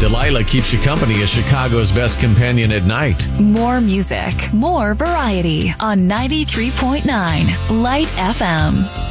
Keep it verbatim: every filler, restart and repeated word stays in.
Delilah keeps you company as Chicago's best companion at night. More music, more variety on ninety-three point nine Light F M.